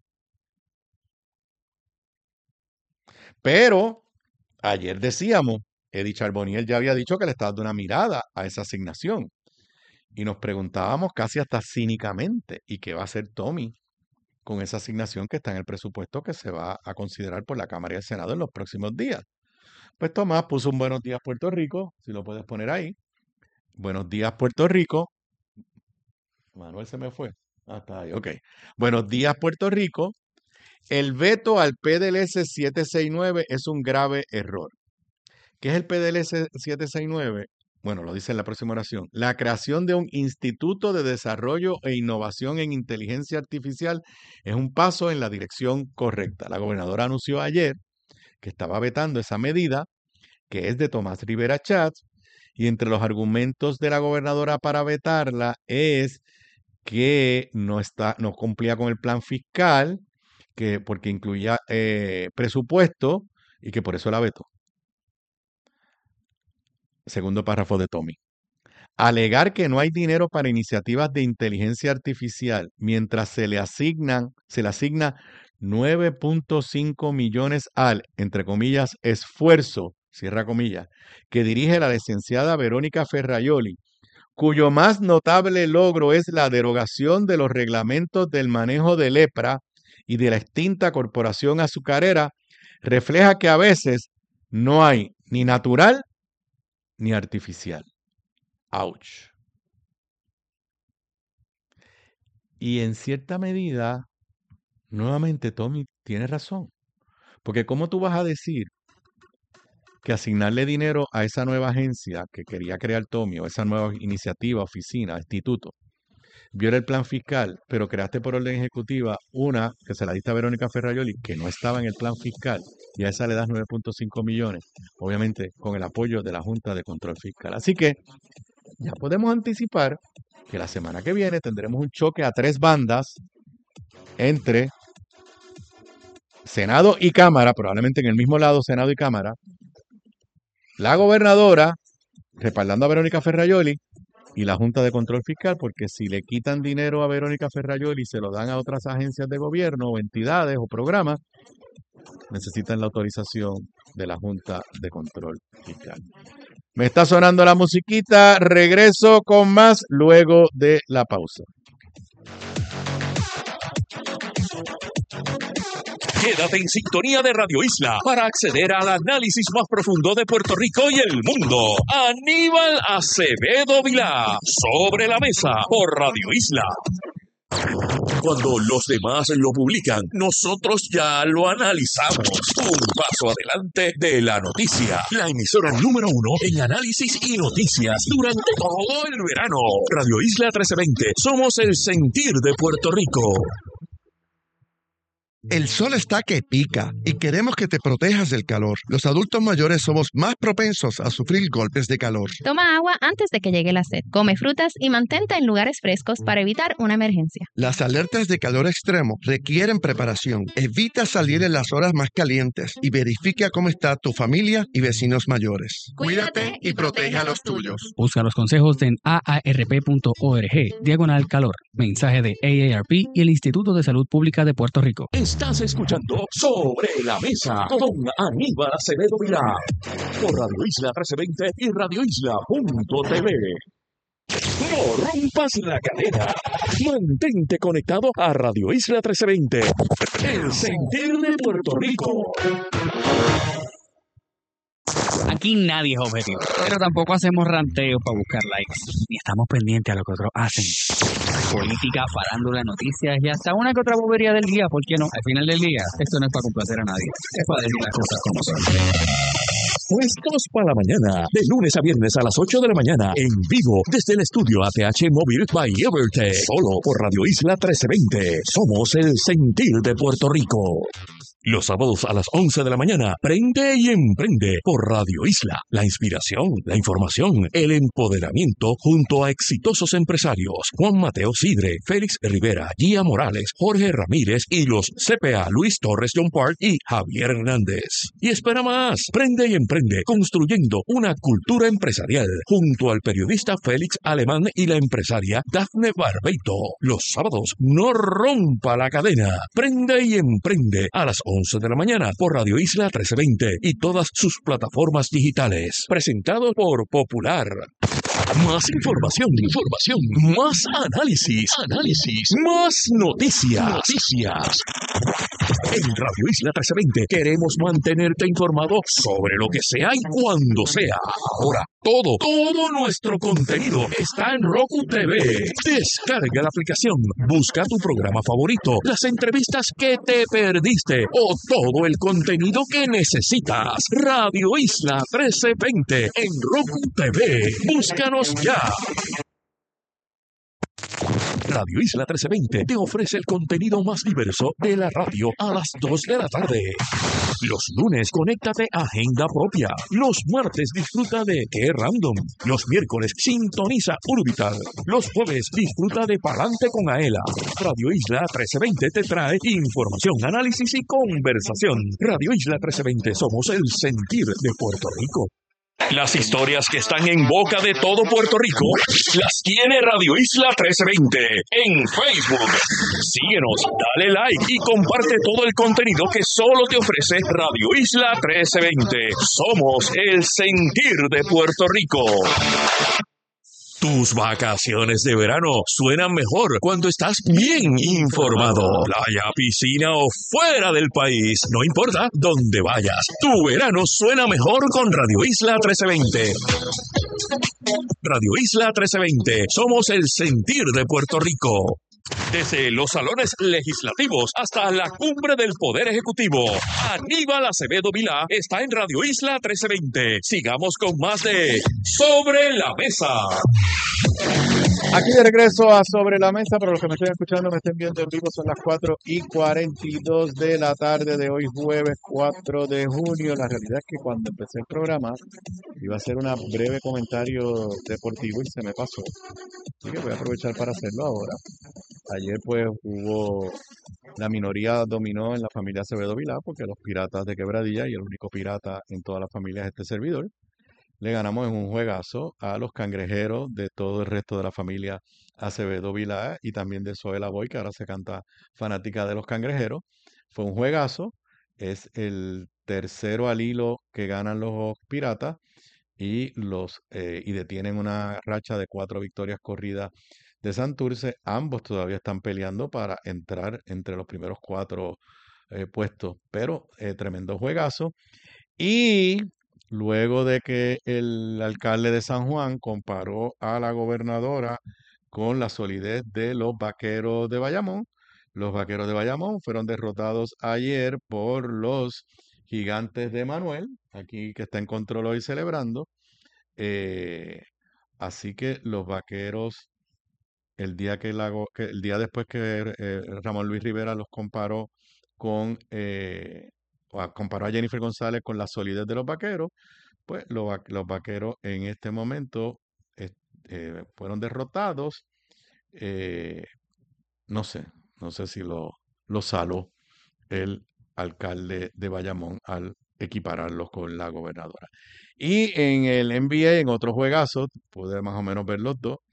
Pero ayer decíamos, Eddie Charbonnier ya había dicho que le estaba dando una mirada a esa asignación. Y nos preguntábamos casi hasta cínicamente, ¿y qué va a hacer Tommy con esa asignación que está en el presupuesto que se va a considerar por la Cámara y el Senado en los próximos días? Pues Tomás puso un buenos días Puerto Rico, si lo puedes poner ahí. Buenos días Puerto Rico. Manuel se me fue. Ah, está ahí, ok. Buenos días Puerto Rico. El veto al P D L S setecientos sesenta y nueve es un grave error. ¿Qué es el P D L S setecientos sesenta y nueve? Bueno, lo dice en la próxima oración. La creación de un Instituto de Desarrollo e Innovación en Inteligencia Artificial es un paso en la dirección correcta. La gobernadora anunció ayer que estaba vetando esa medida, que es de Tomás Rivera Schatz, y entre los argumentos de la gobernadora para vetarla es que no, está, no cumplía con el plan fiscal, que porque incluía eh, presupuesto y que por eso la vetó. Segundo párrafo de Tommy. Alegar que no hay dinero para iniciativas de inteligencia artificial mientras se le asignan, se le asigna nueve punto cinco millones al, entre comillas, esfuerzo, cierra comillas, que dirige la licenciada Verónica Ferraioli, cuyo más notable logro es la derogación de los reglamentos del manejo de lepra y de la extinta corporación azucarera, refleja que a veces no hay ni natural ni artificial. Ouch. Y en cierta medida, nuevamente Tommy tiene razón. Porque ¿cómo tú vas a decir que asignarle dinero a esa nueva agencia que quería crear Tommy, o esa nueva iniciativa, oficina, instituto, viola el plan fiscal, pero creaste por orden ejecutiva una que se la diste a Verónica Ferraioli, que no estaba en el plan fiscal, y a esa le das nueve punto cinco millones, obviamente con el apoyo de la Junta de Control Fiscal? Así que ya podemos anticipar que la semana que viene tendremos un choque a tres bandas entre Senado y Cámara, probablemente en el mismo lado Senado y Cámara, la gobernadora respaldando a Verónica Ferraioli y la Junta de Control Fiscal, porque si le quitan dinero a Verónica Ferraioli y se lo dan a otras agencias de gobierno o entidades o programas, necesitan la autorización de la Junta de Control Fiscal. Me está sonando la musiquita, regreso con más luego de la pausa. Quédate en sintonía de Radio Isla para acceder al análisis más profundo de Puerto Rico y el mundo. Aníbal Acevedo Vilá, Sobre la Mesa, por Radio Isla. Cuando los demás lo publican, nosotros ya lo analizamos. Un paso adelante de la noticia. La emisora número uno en análisis y noticias durante todo el verano. Radio Isla trece veinte. Somos el sentir de Puerto Rico. El sol está que pica y queremos que te protejas del calor. Los adultos mayores somos más propensos a sufrir golpes de calor. Toma agua antes de que llegue la sed. Come frutas y mantente en lugares frescos para evitar una emergencia. Las alertas de calor extremo requieren preparación. Evita salir en las horas más calientes y verifica cómo está tu familia y vecinos mayores. Cuídate y protege a los tuyos. Busca los consejos en a a r p punto org, diagonal calor. Mensaje de A A R P y el Instituto de Salud Pública de Puerto Rico. En Estás escuchando Sobre la Mesa con Aníbal Acevedo Vilá por Radio Isla trece veinte y radio isla punto t v. No rompas la cadena. Mantente conectado a Radio Isla trece veinte, el sentir de Puerto Rico. Aquí nadie es objetivo, pero tampoco hacemos ranteos para buscar likes, ni estamos pendientes a lo que otros hacen. Política, farándula, noticias y hasta una que otra bobería del día, ¿por qué no? Al final del día, esto no es para complacer a nadie, es para decir las cosas como son. Puestos para la mañana, de lunes a viernes a las ocho de la mañana, en vivo, desde el estudio A T H Móvil by Evertech, solo por Radio Isla trece veinte. Somos el sentir de Puerto Rico. Los sábados a las once de la mañana, prende y emprende por Radio Isla. La inspiración, la información, el empoderamiento junto a exitosos empresarios. Juan Mateo Sidre, Félix Rivera, Gia Morales, Jorge Ramírez y los C P A Luis Torres John Park y Javier Hernández. Y espera más, prende y emprende construyendo una cultura empresarial junto al periodista Félix Alemán y la empresaria Dafne Barbeito. Los sábados, no rompa la cadena. Prende y emprende a las once de la mañana por Radio Isla trece veinte y todas sus plataformas digitales. Presentado por Popular. Más información, información, más análisis, análisis, más noticias, noticias. En Radio Isla trece veinte queremos mantenerte informado sobre lo que sea y cuando sea. Ahora, todo, todo nuestro contenido está en Roku T V. Descarga la aplicación, busca tu programa favorito, las entrevistas que te perdiste o todo el contenido que necesitas. Radio Isla trece veinte en Roku T V. Búscanos ya. Radio Isla trece veinte te ofrece el contenido más diverso de la radio a las dos de la tarde. Los lunes, conéctate a Agenda Propia. Los martes, disfruta de Qué Random. Los miércoles, sintoniza Urbital. Los jueves, disfruta de Palante con Aela. Radio Isla trece veinte te trae información, análisis y conversación. Radio Isla trece veinte, somos el sentir de Puerto Rico. Las historias que están en boca de todo Puerto Rico las tiene Radio Isla trece veinte en Facebook. Síguenos, dale like y comparte todo el contenido que solo te ofrece Radio Isla trece veinte. Somos el sentir de Puerto Rico. Tus vacaciones de verano suenan mejor cuando estás bien informado. Playa, piscina o fuera del país, no importa dónde vayas. Tu verano suena mejor con Radio Isla trece veinte. Radio Isla trece veinte, somos el sentir de Puerto Rico. Desde los salones legislativos hasta la cumbre del Poder Ejecutivo, Aníbal Acevedo Vilá está en Radio Isla trece veinte. Sigamos con más de Sobre la Mesa. Aquí de regreso a Sobre la Mesa, para los que me estén escuchando, me estén viendo en vivo, son las cuatro y cuarenta y dos de la tarde de hoy, jueves cuatro de junio. La realidad es que cuando empecé el programa iba a hacer un breve comentario deportivo y se me pasó. Así que voy a aprovechar para hacerlo ahora. Ayer pues hubo, la minoría dominó en la familia Acevedo Vilá, porque los Piratas de Quebradilla, y el único pirata en toda la familia es este servidor, le ganamos en un juegazo a los Cangrejeros de todo el resto de la familia Acevedo Vilá y también de Zoela Boy, que ahora se canta fanática de los Cangrejeros. Fue un juegazo, es el tercero al hilo que ganan los Piratas y, los, eh, y detienen una racha de cuatro victorias corridas de Santurce. Ambos todavía están peleando para entrar entre los primeros cuatro eh, puestos, pero eh, tremendo juegazo. Y luego de que el alcalde de San Juan comparó a la gobernadora con la solidez de los Vaqueros de Bayamón, los Vaqueros de Bayamón fueron derrotados ayer por los Gigantes de Manuel, aquí que está en control hoy celebrando. Eh, así que los Vaqueros, el día, que la, que, el día después que eh, Ramón Luis Rivera los comparó con... Eh, comparó a Jennifer González con la solidez de los Vaqueros, pues los, los Vaqueros en este momento eh, eh, fueron derrotados. Eh, no sé, no sé si lo, lo saló el alcalde de Bayamón al equipararlos con la gobernadora. Y en el N B A, en otro juegazo, pude más o menos ver los dos,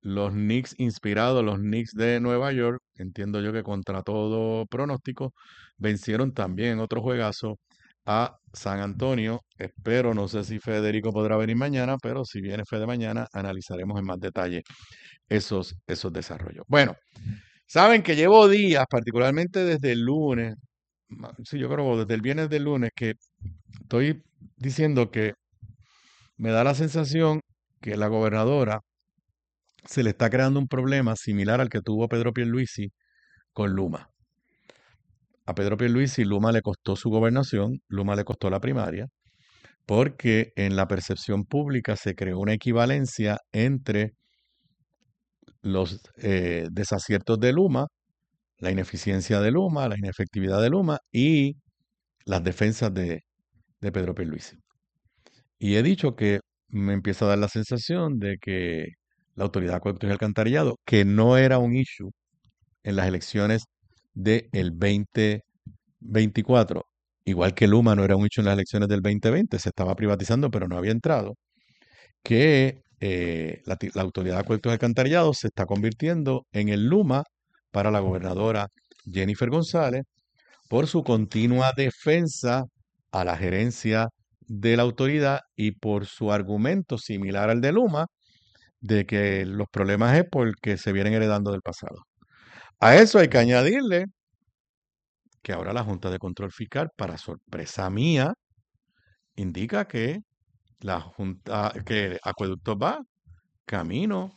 los Knicks inspirados, los Knicks de Nueva York, entiendo yo que contra todo pronóstico, vencieron también en otro juegazo a San Antonio. Espero, no sé si Federico podrá venir mañana, pero si viene Fede mañana, analizaremos en más detalle esos, esos desarrollos. Bueno, saben que llevo días, particularmente desde el lunes, ma- sí, yo creo desde el viernes del lunes, que estoy diciendo que me da la sensación que la gobernadora se le está creando un problema similar al que tuvo Pedro Pierluisi con Luma. A Pedro Pierluisi Luma le costó su gobernación, Luma le costó la primaria, porque en la percepción pública se creó una equivalencia entre los eh, desaciertos de Luma, la ineficiencia de Luma, la inefectividad de Luma y las defensas de, de Pedro Pierluisi. Y he dicho que me empieza a dar la sensación de que la Autoridad de Acueductos y Alcantarillado, que no era un issue en las elecciones del veinte veinticuatro, igual que Luma no era un issue en las elecciones del veinte veinte, se estaba privatizando pero no había entrado, que eh, la, ti- la Autoridad de Acueductos y Alcantarillados se está convirtiendo en el Luma para la gobernadora Jennifer González por su continua defensa a la gerencia de la autoridad y por su argumento similar al de Luma de que los problemas es porque se vienen heredando del pasado. A eso hay que añadirle que ahora la Junta de Control Fiscal, para sorpresa mía, indica que la Junta, que Acueducto va camino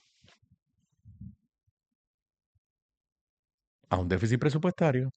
a un déficit presupuestario.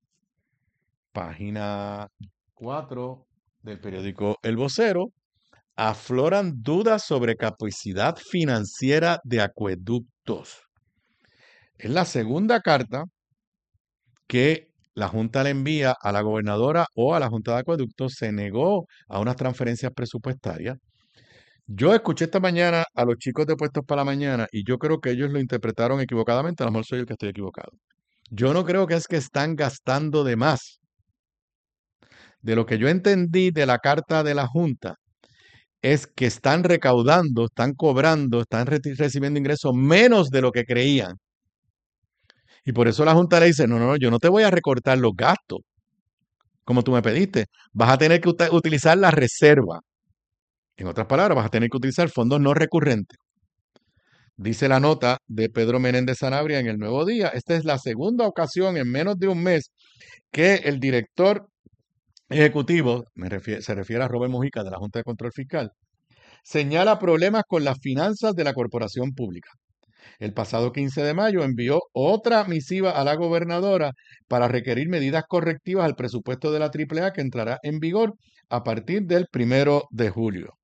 Página cuatro del periódico El Vocero, afloran dudas sobre capacidad financiera de acueductos. Es la segunda carta que la Junta le envía a la gobernadora o a la Junta de Acueductos. Se negó a unas transferencias presupuestarias. Yo escuché esta mañana a los chicos de Puestos para la Mañana y yo creo que ellos lo interpretaron equivocadamente. A lo mejor soy yo el que estoy equivocado. Yo no creo que es que están gastando de más. De lo que yo entendí de la carta de la Junta, es que están recaudando, están cobrando, están re- recibiendo ingresos menos de lo que creían. Y por eso la Junta le dice, no, no, no, yo no te voy a recortar los gastos, como tú me pediste. Vas a tener que uta- utilizar la reserva. En otras palabras, vas a tener que utilizar fondos no recurrentes. Dice la nota de Pedro Menéndez Sanabria en El Nuevo Día. Esta es la segunda ocasión en menos de un mes que el director ejecutivo, me refiere- se refiere a Robert Mujica de la Junta de Control Fiscal, señala problemas con las finanzas de la corporación pública. El pasado quince de mayo envió otra misiva a la gobernadora para requerir medidas correctivas al presupuesto de la Triple A que entrará en vigor a partir del primero de julio.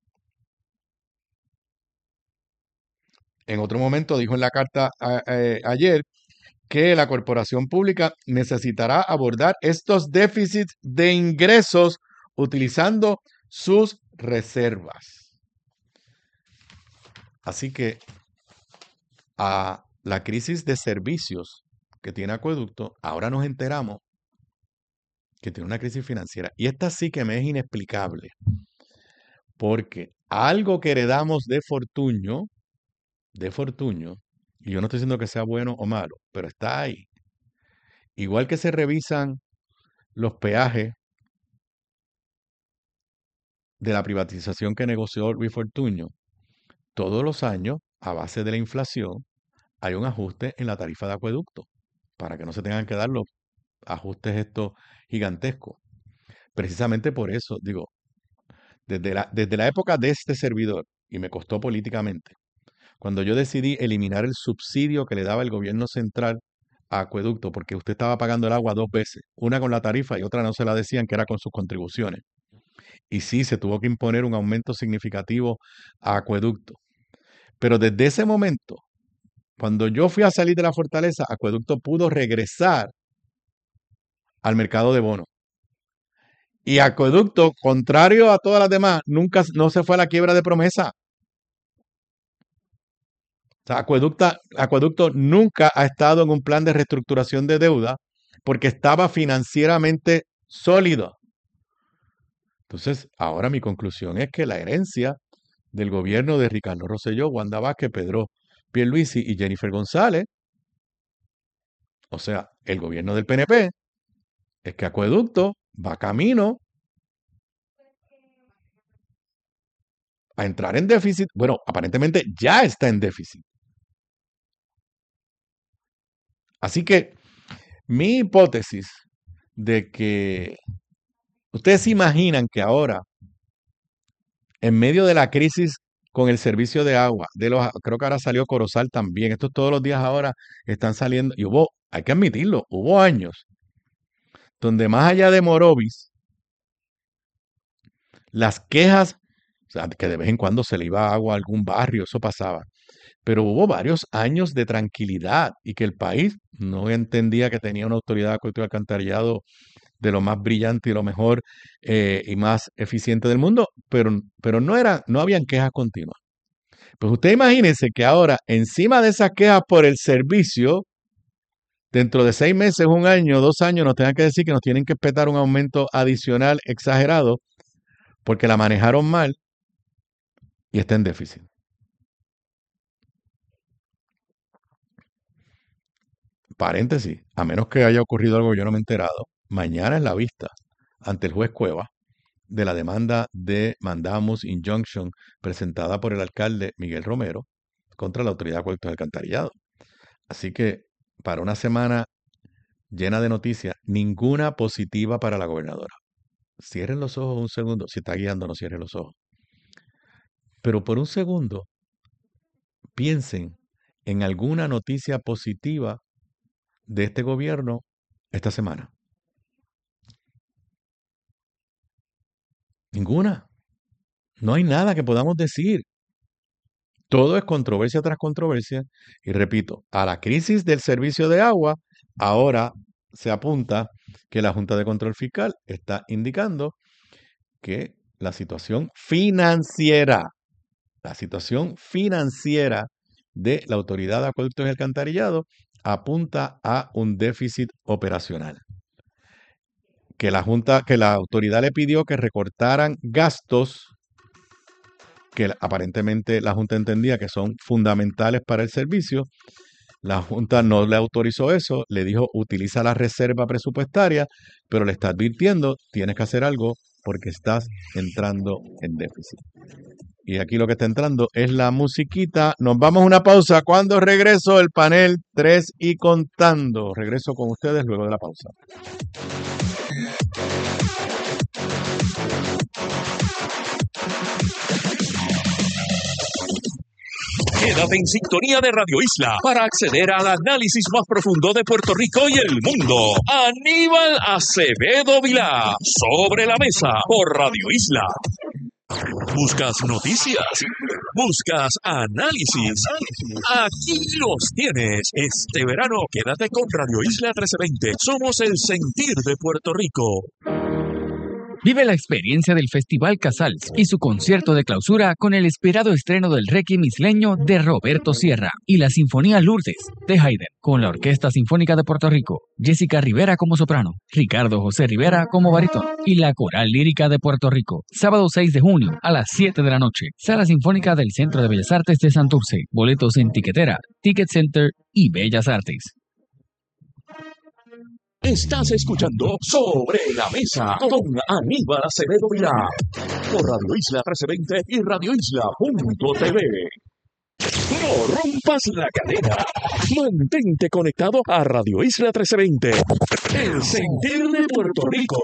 En otro momento dijo en la carta a- a- ayer que la corporación pública necesitará abordar estos déficits de ingresos utilizando sus reservas. Así que a la crisis de servicios que tiene Acueducto, ahora nos enteramos que tiene una crisis financiera. Y esta sí que me es inexplicable, porque algo que heredamos de Fortuño, de Fortuño, y yo no estoy diciendo que sea bueno o malo, pero está ahí. Igual que se revisan los peajes de la privatización que negoció Luis Fortuño, todos los años, a base de la inflación, hay un ajuste en la tarifa de acueducto, para que no se tengan que dar los ajustes estos gigantescos. Precisamente por eso, digo, desde la, desde la época de este servidor, y me costó políticamente, cuando yo decidí eliminar el subsidio que le daba el gobierno central a Acueducto, porque usted estaba pagando el agua dos veces, una con la tarifa y otra no se la decían, que era con sus contribuciones. Y sí, se tuvo que imponer un aumento significativo a Acueducto. Pero desde ese momento, cuando yo fui a salir de la fortaleza, Acueducto pudo regresar al mercado de bonos. Y Acueducto, contrario a todas las demás, nunca no se fue a la quiebra de Promesa. O sea, Acueducto, Acueducto nunca ha estado en un plan de reestructuración de deuda porque estaba financieramente sólido. Entonces, ahora mi conclusión es que la herencia del gobierno de Ricardo Rosselló, Wanda Vázquez, Pedro Pierluisi y Jennifer González, o sea, el gobierno del P N P, es que Acueducto va camino a entrar en déficit. Bueno, aparentemente ya está en déficit. Así que mi hipótesis de que ustedes se imaginan que ahora, en medio de la crisis con el servicio de agua, de los, creo que ahora salió Corozal también, estos todos los días ahora están saliendo, y hubo, hay que admitirlo, hubo años donde más allá de Morovis, las quejas, o sea, que de vez en cuando se le iba agua a algún barrio, eso pasaba, pero hubo varios años de tranquilidad y que el país no entendía que tenía una autoridad de acueducto y alcantarillado de lo más brillante y lo mejor eh, y más eficiente del mundo, pero, pero no, era, no habían quejas continuas. Pues usted imagínese que ahora, encima de esas quejas por el servicio, dentro de seis meses, un año, dos años, nos tengan que decir que nos tienen que esperar un aumento adicional exagerado porque la manejaron mal y está en déficit. Paréntesis, a menos que haya ocurrido algo que yo no me he enterado, mañana es la vista ante el juez Cueva de la demanda de mandamus injunction presentada por el alcalde Miguel Romero contra la Autoridad de Acueductos y Alcantarillado. Así que para una semana llena de noticias, ninguna positiva para la gobernadora. Cierren los ojos un segundo. Si está guiando, no cierren los ojos. Pero por un segundo, piensen en alguna noticia positiva de este gobierno esta semana. Ninguna. No hay nada que podamos decir. Todo es controversia tras controversia. Y repito, a la crisis del servicio de agua, ahora se apunta que la Junta de Control Fiscal está indicando que la situación financiera, la situación financiera de la Autoridad de Acueductos y Alcantarillado apunta a un déficit operacional. Que la Junta, que la autoridad le pidió que recortaran gastos que aparentemente la Junta entendía que son fundamentales para el servicio. La Junta no le autorizó eso, le dijo utiliza la reserva presupuestaria, pero le está advirtiendo tienes que hacer algo porque estás entrando en déficit. Y aquí lo que está entrando es la musiquita. Nos vamos a una pausa. Cuando regreso, el panel tres y contando. Regreso con ustedes luego de la pausa. Quédate en sintonía de Radio Isla para acceder al análisis más profundo de Puerto Rico y el mundo. Aníbal Acevedo Vilá, sobre la mesa por Radio Isla. ¿Buscas noticias? ¿Buscas análisis? Aquí los tienes. Este verano quédate con Radio Isla trece veinte. Somos el sentir de Puerto Rico. Vive la experiencia del Festival Casals y su concierto de clausura con el esperado estreno del Requiem isleño de Roberto Sierra y la Sinfonía Lourdes de Haydn con la Orquesta Sinfónica de Puerto Rico, Jessica Rivera como soprano, Ricardo José Rivera como barítono y la Coral Lírica de Puerto Rico. Sábado seis de junio a las siete de la noche. Sala Sinfónica del Centro de Bellas Artes de Santurce. Boletos en Tiquetera, Ticket Center y Bellas Artes. Estás escuchando Sobre la Mesa con Aníbal Acevedo Vilá por Radio Isla trece veinte y radio isla punto t v. No rompas la cadena. Mantente conectado a Radio Isla trece veinte, el sentir de Puerto Rico.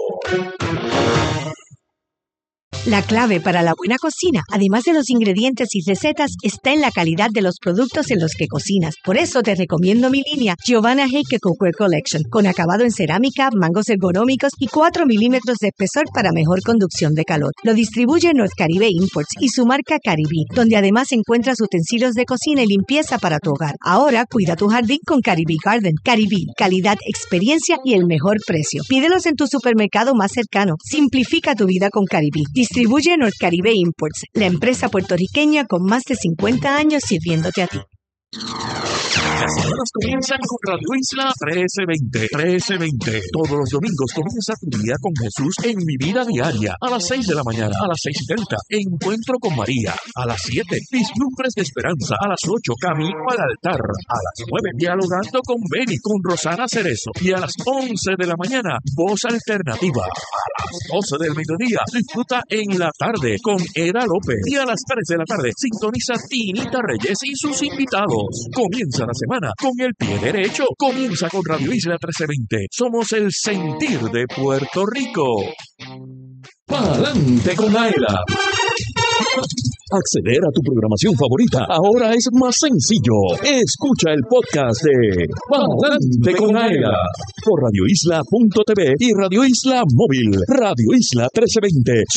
La clave para la buena cocina, además de los ingredientes y recetas, está en la calidad de los productos en los que cocinas. Por eso te recomiendo mi línea Giovanna Heike Cookware Collection, con acabado en cerámica, mangos ergonómicos y cuatro milímetros de espesor para mejor conducción de calor. Lo distribuye North Caribe Imports y su marca Caribbean, donde además encuentras utensilios de cocina y limpieza para tu hogar. Ahora cuida tu jardín con Caribbean Garden. Caribbean, calidad, experiencia y el mejor precio. Pídelos en tu supermercado más cercano. Simplifica tu vida con Caribbean. Distribuye North Caribe Imports, la empresa puertorriqueña con más de cincuenta años sirviéndote a ti. Las horas comienzan con Radio Isla trece veinte. trece veinte. Todos los domingos comienza tu día con Jesús en Mi Vida Diaria. A las seis de la mañana, a las seis y treinta. Encuentro con María. A las siete, Vislumbres de Esperanza. A las ocho, Camino al Altar. A las nueve, Dialogando con Beni, con Rosana Cerezo. Y a las once de la mañana, Voz Alternativa. A las doce del mediodía, disfruta En la Tarde con Eda López. Y a las tres de la tarde, sintoniza Tinita Reyes y sus invitados. Comienza la semana con el pie derecho. Comienza con Radio Isla trece veinte. Somos el sentir de Puerto Rico. Pa'lante con Aela. Acceder a tu programación favorita ahora es más sencillo. Escucha el podcast de Pa'lante con Aela por radio isla punto t v y Radio Isla Móvil. Radio Isla trece veinte.